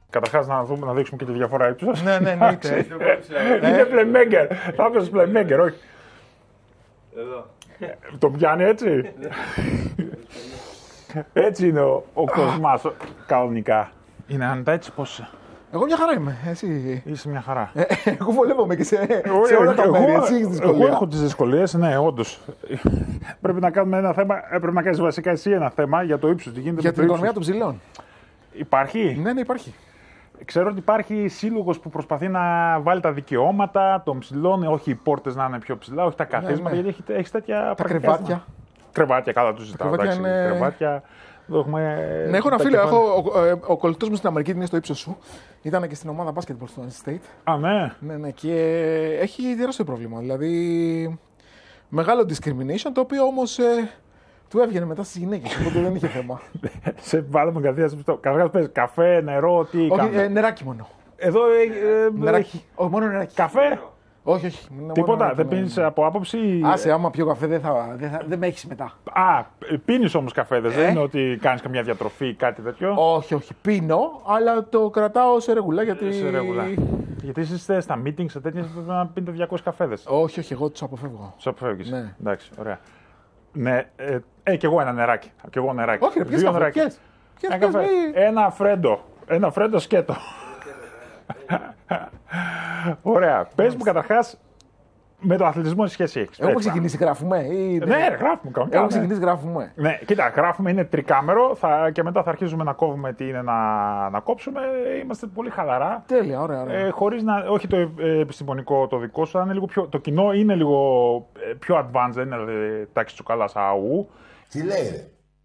Καταρχάς να δείξουμε και τη διαφορά ύψους. Ναι, εννοείται. Είναι playmaker. Θα έπαιζε playmaker, όχι. Εδώ. Το πιάνει έτσι. Έτσι είναι ο Κοσμάς κανονικά. Είναι άνετα έτσι πώς. Εγώ μια χαρά είμαι. Εσύ. Είσαι μια χαρά. Εγώ βολεύομαι και σε όλα τα μέρη. Εσύ έχεις δυσκολία. Εγώ έχω τις δυσκολίες, ναι, όντως. Πρέπει να κάνουμε ένα θέμα. Πρέπει να κάνεις βασικά εσύ ένα θέμα για το ύψος. Τι γίνεται Για με την το οικονομία ύψος. των ψηλών. Υπάρχει. Ναι, υπάρχει. Ξέρω ότι υπάρχει σύλλογος που προσπαθεί να βάλει τα δικαιώματα των ψηλών, όχι οι πόρτες να είναι πιο ψηλά, όχι τα καθίσματα, ναι. γιατί έχει τέτοια Τα πρακτικά κρεβάτια. ζητήματα. Κρεβάτια, καλά του ζητάω. κρεβάτια Εντάξει, είναι- κρεβάτια. Εδώ έχουμε, Ναι, έχω ένα τα φίλο. κεφάλαια. Ο κολλητός μου στην Αμερική είναι στο ύψος σου. Ήταν και στην ομάδα basketball στο NC State. Α, ναι. Ναι, και έχει τεράστιο πρόβλημα. Δηλαδή, μεγάλο discrimination, το οποίο όμως του έβγαινε μετά στις γυναίκες, οπότε δεν είχε θέμα. Σε βάλαμε κατευθείαν. Καταρχάς πες καφέ, νερό, τι Όχι, κάνουμε. νεράκι μόνο. Εδώ Νεράκι. Όχι, μόνο νεράκι. καφέ, Όχι. μόνο τίποτα. νεράκι, Δεν ναι. πίνεις από άποψη. Άσε, άμα πιω καφέ δεν με έχεις μετά. Α, πίνεις όμως καφέ, δεν είναι ότι κάνεις καμιά διατροφή ή κάτι τέτοιο. Όχι, πίνω, αλλά το κρατάω σε ρεγουλά γιατί. Σε ρεγουλά. Γιατί εσείς είστε στα meetings, σε τέτοιες, πρέπει να πίνετε 200 καφέδες. Όχι, εγώ τους αποφεύγω. Σου αποφεύγεις. Ναι. Εντάξει, ωραία. Ναι, κι εγώ ένα νεράκι. Κι εγώ νεράκι. Όχι, ρε, πιες Δύο καφέ, νεράκια. πιες, Ένα πιες, καφέ. μη- Ένα φρέντο. Ένα φρέντο σκέτο. Ωραία. Πες μου καταρχάς με το αθλητισμό τι σχέση έχεις. Έχουμε Πες. ξεκινήσει, γράφουμε. Ή... Ναι, ρε, γράφουμε κανονικά. Έχουμε ναι. ξεκινήσει, γράφουμε. Ναι, κοίτα, γράφουμε, είναι τρικάμερο και μετά θα αρχίζουμε να κόβουμε τι είναι να κόψουμε. Είμαστε πολύ χαλαρά. Τέλεια, ωραία. Χωρίς να. Όχι το επιστημονικό το δικό σου, είναι λίγο πιο, το κοινό είναι λίγο πιο advanced, δεν είναι τάξη τσουκαλά αού. Τι λέει, ρε.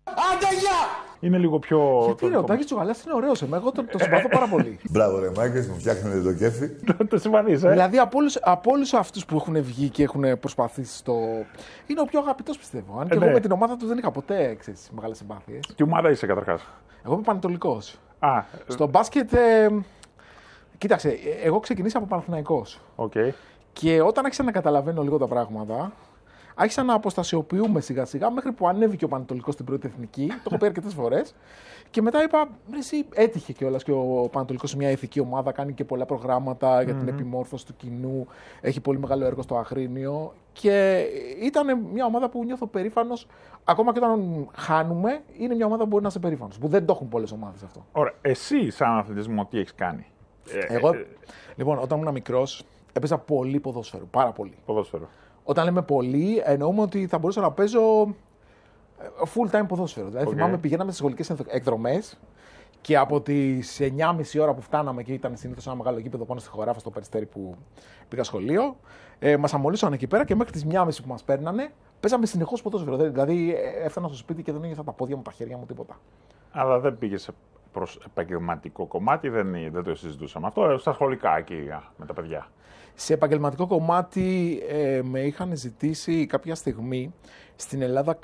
Είναι λίγο πιο. Γιατί ρε, ο Τάκης Τσουκαλάς είναι ωραίος, εγώ το συμπαθώ πάρα πολύ. Μπράβο, ρε Μάγκες, μου φτιάχνετε το κέφι. Το συμβαδείς, Δηλαδή από όλους αυτούς που έχουν βγει και έχουν προσπαθήσει στο. Είναι ο πιο αγαπητός, πιστεύω. Αν και ναι. εγώ με την ομάδα του δεν είχα ποτέ μεγάλες συμπάθειες. Τι ομάδα είσαι καταρχάς. Εγώ είμαι πανετολικός. Α, Στο μπάσκετ. Κοίταξε, εγώ ξεκινήσα από Παναθηναϊκός. οκ. Και όταν άρχισα να καταλαβαίνω λίγο τα πράγματα, άρχισα να αποστασιοποιούμε σιγά σιγά μέχρι που ανέβηκε ο Πανετολικός στην πρώτη εθνική. Το έχω πει αρκετές φορές. Και μετά είπα, ρε, εσύ έτυχε κιόλας και ο Πανετολικός σε μια ηθική ομάδα, κάνει και πολλά προγράμματα για την επιμόρφωση του κοινού. Έχει πολύ μεγάλο έργο στο Αγρίνιο. Και ήταν μια ομάδα που νιώθω περήφανος. Ακόμα και όταν χάνουμε, είναι μια ομάδα που μπορεί να είσαι περήφανος. Που δεν το έχουν πολλές ομάδες αυτό. Ωραία. Εσύ, σαν αθλητισμό, τι έχεις κάνει. Εγώ, λοιπόν, όταν ήμουν μικρός, έπαιζα πολύ ποδόσφαιρο. Πάρα πολύ. Ποδόσφαιρο. Όταν λέμε πολύ, εννοούμε ότι θα μπορούσα να παίζω full time ποδόσφαιρο. Δηλαδή, θυμάμαι πηγαίναμε στις σχολικές εκδρομές και από τις 9.30 ώρα που φτάναμε και ήταν συνήθως ένα μεγάλο γήπεδο πάνω στη Χωράφα, στο Περιστέρι που πήγα σχολείο, μας αμολύσαν εκεί πέρα και μέχρι τις 1.30 που μας παίρνανε, παίζαμε συνεχώς ποδόσφαιρο. Δηλαδή, έφτανα στο σπίτι και δεν ένιωθα τα πόδια μου, τα χέρια μου, τίποτα. Αλλά δεν πήγες προς επαγγελματικό κομμάτι, δεν το συζητούσαμε αυτό. Στα σχολικά εκεί με τα παιδιά. Σε επαγγελματικό κομμάτι με είχαν ζητήσει κάποια στιγμή. Στην Ελλάδα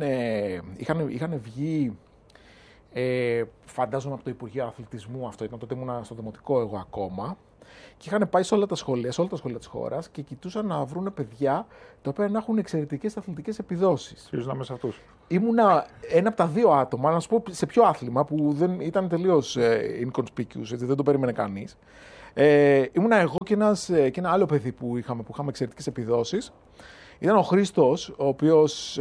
είχαν βγει, φαντάζομαι από το Υπουργείο Αθλητισμού, αυτό ήταν τότε ήμουν στο δημοτικό εγώ ακόμα, και είχαν πάει σε όλα τα σχολεία της χώρας και κοιτούσαν να βρουν παιδιά τα οποία να έχουν εξαιρετικές αθλητικές επιδόσεις. Ποιος να είμαι σε αυτούς. Ήμουνα ένα από τα δύο άτομα, να σου πω σε ποιο άθλημα που δεν ήταν τελείως inconspicuous, έτσι, δεν το περίμενε κανείς. Ήμουνα εγώ και ένα άλλο παιδί που είχαμε εξαιρετικές επιδόσεις. Ήταν ο Χρήστος, ο οποίος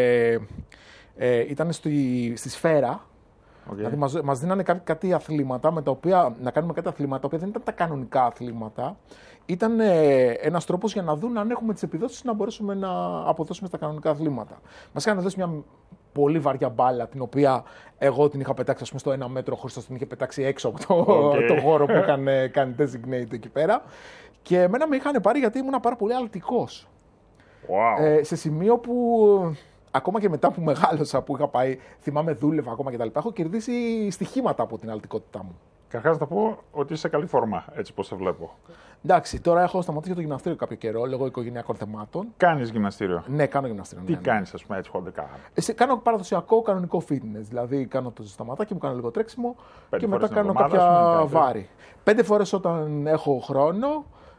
ήταν στη σφαίρα. Okay. Δηλαδή μας δίνανε κάτι αθλήματα, με τα οποία, να κάνουμε κάτι αθλήματα, τα οποία δεν ήταν τα κανονικά αθλήματα. Ήταν ένας τρόπος για να δουν αν έχουμε τις επιδόσεις να μπορέσουμε να αποδώσουμε στα κανονικά αθλήματα. Μας είχαν δώσει μια πολύ βαριά μπάλα, την οποία εγώ την είχα πετάξει, ας πούμε, στο 1 μέτρο, ο Χρήστος την είχε πετάξει έξω από το χώρο που είχαν κάνει designate εκεί πέρα. Και εμένα με είχαν πάρει γιατί ήμουν πάρα πολύ αλτικός. Wow. Σε σημείο που ακόμα και μετά που μεγάλωσα, που είχα πάει, θυμάμαι, δούλευα ακόμα κτλ. Έχω κερδίσει στοιχήματα από την αλτικότητά μου. Καταρχάς να πω ότι είσαι σε καλή φόρμα, έτσι πως σε βλέπω. Εντάξει, τώρα έχω σταματήσει το γυμναστήριο κάποιο καιρό λόγω οικογενειακών θεμάτων. Κάνεις γυμναστήριο. Ναι, κάνω γυμναστήριο. Τι ναι. κάνεις, ας πούμε, έτσι χοντρικά. Κάνω παραδοσιακό κανονικό fitness. Δηλαδή κάνω το σταματάκι μου, κάνω λίγο τρέξιμο 5 και μετά φορές την κάνω εβδομάδα, κάποια ας πούμε, βάρη. 5 φορές όταν έχω χρόνο.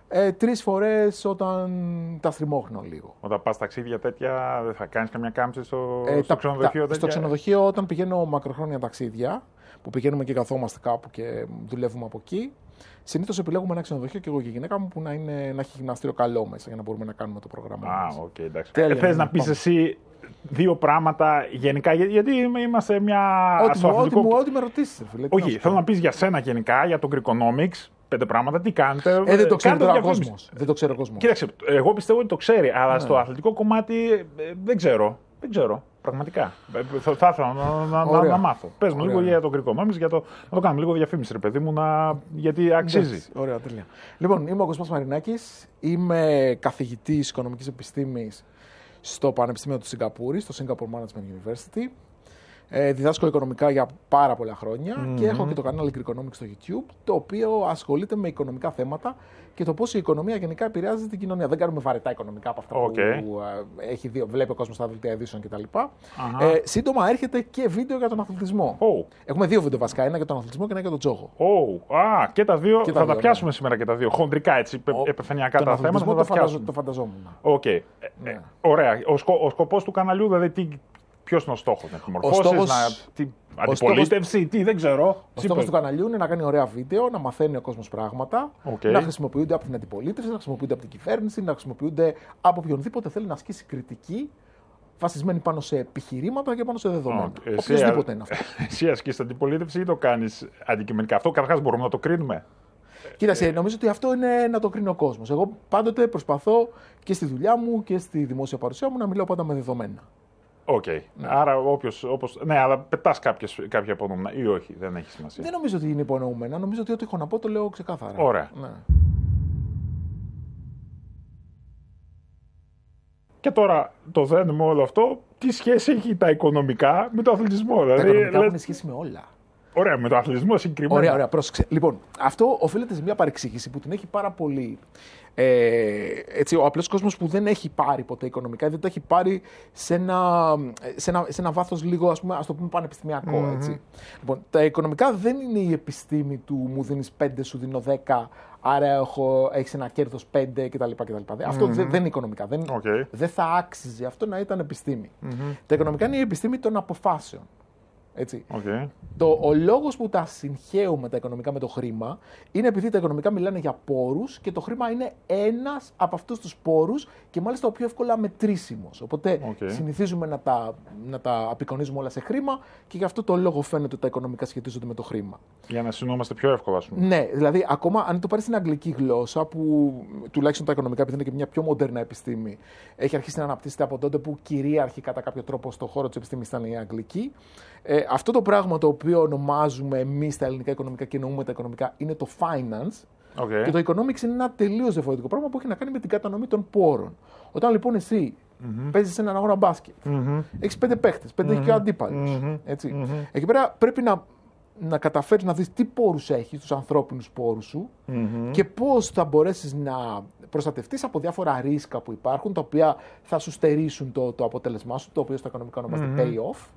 3 φορές όταν τα στριμώχνω λίγο. Όταν πας ταξίδια τέτοια, δεν θα κάνεις καμιά κάμψη στο ξενοδοχείο? Στο ξενοδοχείο, όταν πηγαίνω μακροχρόνια ταξίδια, που πηγαίνουμε και καθόμαστε κάπου και δουλεύουμε από εκεί, συνήθως επιλέγουμε ένα ξενοδοχείο και εγώ και η γυναίκα μου που να έχει γυμναστήριο καλό μέσα για να μπορούμε να κάνουμε το πρόγραμμα μας. Οκ, εντάξει. Τέλεια, Θες να πεις εσύ δύο πράγματα γενικά, γιατί είμαστε μια. Ό,τι με ρωτήσεις, φίλε. Όχι, θέλω να πεις για σένα γενικά, για το Greekonomics. 5 πράγματα, τι κάνετε. Δεν το ξέρει τώρα ο κόσμος. Δεν το ξέρει ο κόσμος. Κοίταξε, εγώ πιστεύω ότι το ξέρει, αλλά στο αθλητικό κομμάτι δεν ξέρω. Πραγματικά. Θα ήθελα να μάθω. Πες μου λίγο για το Greekonomics, να το κάνουμε λίγο διαφήμιση, ρε παιδί μου, γιατί αξίζει. Ωραία, τέλεια. Λοιπόν, είμαι ο Κοσμάς Μαρινάκης. Είμαι καθηγητής οικονομικής επιστήμης στο Πανεπιστήμιο του Σιγκαπούρη, στο Singapore Management University. Διδάσκω οικονομικά για πάρα πολλά χρόνια και έχω και το κανάλι Greekonomics στο YouTube, το οποίο ασχολείται με οικονομικά θέματα και το πώς η οικονομία γενικά επηρεάζει την κοινωνία. Δεν κάνουμε βαρετά οικονομικά από αυτά που βλέπει ο κόσμος στα δελτία ειδήσεων κτλ. Σύντομα έρχεται και βίντεο για τον αθλητισμό. Έχουμε 2 βίντεο βασικά, ένα για τον αθλητισμό και ένα για τον τζόγο. Και τα δύο θα τα πιάσουμε σήμερα και τα δύο. Χοντρικά έτσι, επιφανειακά τα θέματα. Το φανταζόμουν. Ωραία. Ο σκοπός του καναλιού, δηλαδή ποιος είναι ο στόχος, να επιμορφώσεις, αντιπολίτευση, δεν ξέρω. Ο στόχος του καναλιού είναι να κάνει ωραία βίντεο, να μαθαίνει ο κόσμος πράγματα, να χρησιμοποιούνται από την αντιπολίτευση, να χρησιμοποιούνται από την κυβέρνηση, να χρησιμοποιούνται από οποιονδήποτε θέλει να ασκήσει κριτική βασισμένη πάνω σε επιχειρήματα και πάνω σε δεδομένα. Οποιοσδήποτε είναι αυτό. Εσύ ασκείς αντιπολίτευση ή το κάνεις αντικειμενικά? Αυτό καταρχάς μπορούμε να το κρίνουμε. Κοίταξε, νομίζω ότι αυτό είναι να το κρίνει ο κόσμος. Εγώ πάντοτε προσπαθώ και στη δουλειά μου και στη δημόσια παρουσία μου να μιλάω πάντα με δεδομένα. Ναι. Άρα, ναι, αλλά πετάς κάποια υπονοούμενα ή όχι, δεν έχει σημασία. Δεν νομίζω ότι είναι υπονοούμενα. Νομίζω ότι ό,τι έχω να πω το λέω ξεκάθαρα. Ωραία. Ναι. Και τώρα το δένουμε όλο αυτό, τι σχέση έχει τα οικονομικά με το αθλητισμό? Τα οικονομικά έχουν σχέση με όλα. Ωραία, με το αθλητισμό συγκεκριμένα. Ωραία, πρόσεξε. Λοιπόν, αυτό οφείλεται σε μια παρεξήγηση που την έχει πάρα πολύ. Ο απλός κόσμος που δεν έχει πάρει ποτέ οικονομικά, δεν το έχει πάρει σε ένα βάθος λίγο, ας το πούμε, πανεπιστημιακό. Έτσι. Λοιπόν, τα οικονομικά δεν είναι η επιστήμη του μου δίνεις 5, σου δίνω 10, άρα έχεις ένα κέρδος 5 κτλ. Αυτό δεν είναι οικονομικά. Δεν θα άξιζε αυτό να ήταν επιστήμη. Τα οικονομικά είναι η επιστήμη των αποφάσεων. Έτσι. Ο λόγος που τα συγχαίουμε τα οικονομικά με το χρήμα είναι επειδή τα οικονομικά μιλάνε για πόρους και το χρήμα είναι ένας από αυτούς τους πόρους και μάλιστα ο πιο εύκολα μετρήσιμος. Οπότε συνηθίζουμε να τα απεικονίζουμε όλα σε χρήμα και γι' αυτό το λόγο φαίνεται ότι τα οικονομικά σχετίζονται με το χρήμα. Για να συνόμαστε πιο εύκολα, ας πούμε. Ναι, δηλαδή ακόμα αν το πάρεις στην αγγλική γλώσσα, που τουλάχιστον τα οικονομικά, επειδή είναι και μια πιο μοντέρνα επιστήμη, έχει αρχίσει να αναπτύσσεται από τότε που κυρίαρχη κατά κάποιο τρόπο στον χώρο της επιστήμης ήταν η αγγλική. Αυτό το πράγμα το οποίο ονομάζουμε εμείς τα ελληνικά οικονομικά και εννοούμε τα οικονομικά είναι το finance. Και το economics είναι ένα τελείως διαφορετικό πράγμα που έχει να κάνει με την κατανομή των πόρων. Όταν λοιπόν εσύ παίζεις σε έναν αγώνα μπάσκετ, έχεις 5 παίχτες, 5 έχει και ο αντίπαλος. Εκεί πέρα πρέπει να καταφέρεις να δεις τι πόρους έχεις, τους ανθρώπινους πόρους σου και πώς θα μπορέσεις να προστατευτείς από διάφορα ρίσκα που υπάρχουν, τα οποία θα σου στερήσουν το αποτέλεσμά σου, το οποίο στα οικονομικά ονομάζεται pay-off.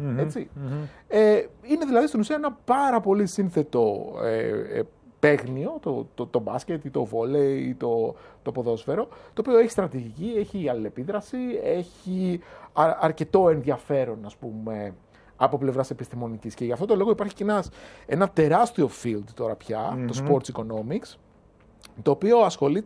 Είναι δηλαδή στην ουσία ένα πάρα πολύ σύνθετο παίγνιο, το μπάσκετ ή το βόλεϊ ή το ποδόσφαιρο, το οποίο έχει στρατηγική, έχει αλληλεπίδραση, έχει αρκετό ενδιαφέρον, ας πούμε, από πλευράς επιστημονικής. Και γι' αυτό το λόγο υπάρχει και ένα τεράστιο field τώρα πια, το sports economics, το οποίο